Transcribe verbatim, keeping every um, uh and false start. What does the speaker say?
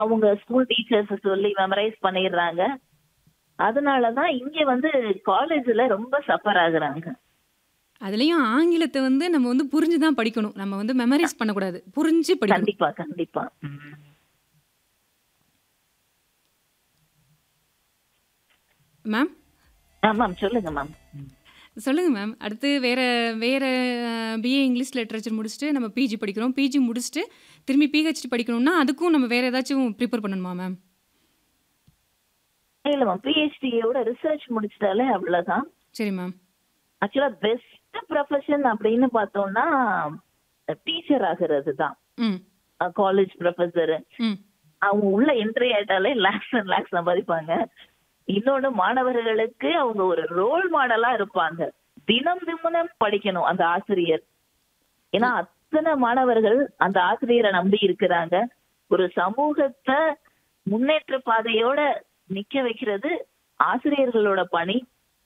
அவங்க school teachers சொல்லி memorise பண்ணிடுறாங்க. அதனாலதான் இங்க வந்து காலேஜ்ல ரொம்ப சஃபர் ஆகுறாங்க. அதுலயும் ஆங்கிலத்த வந்து நம்ம வந்து புரிஞ்சு தான் படிக்கணும். நம்ம வந்து மெமரைஸ் பண்ணக்கூடாது. புரிஞ்சு படிக்கணும். கண்டிப்பா, கண்டிப்பா. ம். மேம்? ஆ மேம். சொல்லுங்க மேம். ம். சொல்லுங்க மேம். அடுத்து வேற வேற பிஏ இங்கிலீஷ் லிட்டரேச்சர் முடிச்சுட்டு நம்ம பிஜி படிக்கிறோம். பிஜி முடிச்சுட்டு திரும்பி பிஹெச்டி படிக்கணும்னா, அதுக்கும் நம்ம வேற ஏதாச்சும் ப்ரிப்பேர் பண்ணணுமா மேம்? இல்ல மேம். பிஹெச்டியோட ரிசர்ச் முடிச்சுட்டாலே அவ்வளோதான். சரி மேம். ஆக்சுவலா பெஸ்ட் ப்ரொஃபஷன் அப்படின்னு பார்த்தோம்னா, டீச்சர் ஆகுறது தான். ம். அ காலேஜ் ப்ரொஃபசர். ம். அவங்க உள்ள என்ட்ரி ஆயிட்டாலே லேக்ஸ் அண்ட் லேக்ஸ் சம்பாதிப்பாங்க. இன்னொன்னு மாணவர்களுக்கு அவங்க ஒரு ரோல் மாடலா இருப்பாங்க. தினம் தினம் படிக்கணும் அந்த ஆசிரியர். ஏன்னா அத்தனை மாணவர்கள் அந்த ஆசிரியரை நம்பி இருக்கிறாங்க. ஒரு சமூகத்தை முன்னேற்ற பாதையோட நிக்க வைக்கிறது ஆசிரியர்களோட பணி.